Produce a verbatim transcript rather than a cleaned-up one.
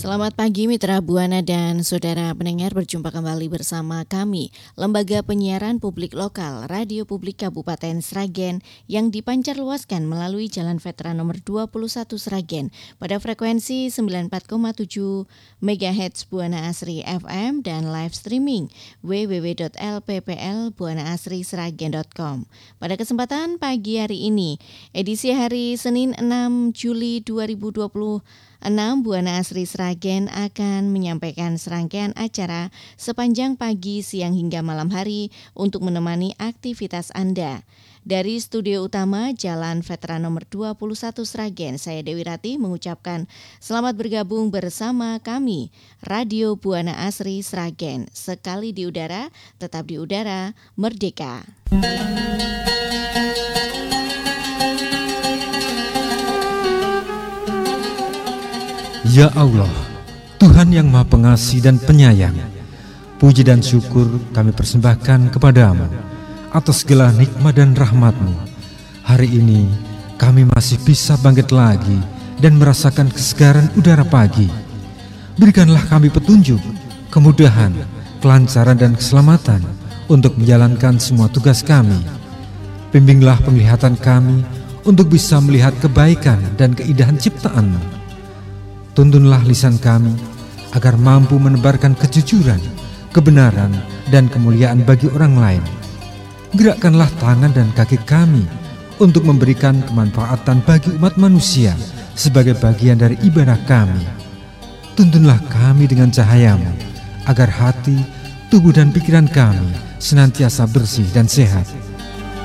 Selamat pagi Mitra Buana dan saudara pendengar, berjumpa kembali bersama kami, Lembaga Penyiaran Publik Lokal Radio Publik Kabupaten Sragen yang dipancarluaskan melalui Jalan Veteran nomor dua puluh satu Sragen pada frekuensi sembilan puluh empat koma tujuh megahertz Buana Asri F M dan live streaming w w w titik l p p l buana asri sragen titik com. Pada kesempatan pagi hari ini, edisi hari Senin enam Juli dua ribu dua puluh enam, Buana Asri Sragen akan menyampaikan serangkaian acara sepanjang pagi, siang hingga malam hari untuk menemani aktivitas Anda. Dari studio utama Jalan Veteran nomor dua puluh satu Sragen, saya Dewi Rati mengucapkan selamat bergabung bersama kami, Radio Buana Asri Sragen. Sekali di udara, tetap di udara, merdeka. Ya Allah, Tuhan yang Maha Pengasih dan Penyayang, puji dan syukur kami persembahkan kepadamu atas segala nikmat dan rahmat-Mu. Hari ini kami masih bisa bangkit lagi dan merasakan kesegaran udara pagi. Berikanlah kami petunjuk, kemudahan, kelancaran dan keselamatan untuk menjalankan semua tugas kami. Bimbinglah penglihatan kami untuk bisa melihat kebaikan dan keindahan ciptaan-Mu. Tuntunlah lisan kami agar mampu menebarkan kejujuran, kebenaran, dan kemuliaan bagi orang lain. Gerakkanlah tangan dan kaki kami untuk memberikan kemanfaatan bagi umat manusia sebagai bagian dari ibadah kami. Tuntunlah kami dengan cahaya-Mu agar hati, tubuh, dan pikiran kami senantiasa bersih dan sehat.